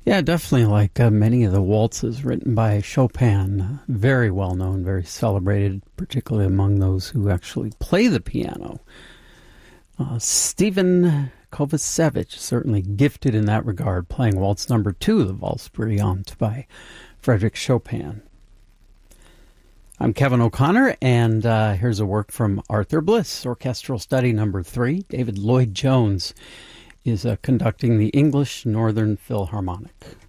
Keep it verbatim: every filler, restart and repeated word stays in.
Yeah, definitely like uh, many of the waltzes written by Chopin. Very well known, very celebrated, particularly among those who actually play the piano. Uh, Stephen Kovacevic, certainly gifted in that regard, playing waltz number two, the Valse Brillante by Frédéric Chopin. I'm Kevin O'Connor, and uh, here's a work from Arthur Bliss, Orchestral Study number three. David Lloyd Jones is uh, conducting the English Northern Philharmonic.